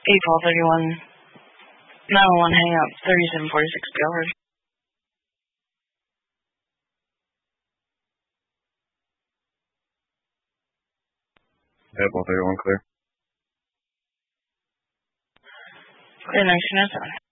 8-12-31. 911 hang up, 3746 Gallery. Yeah, both 31 clear. Clear 1907.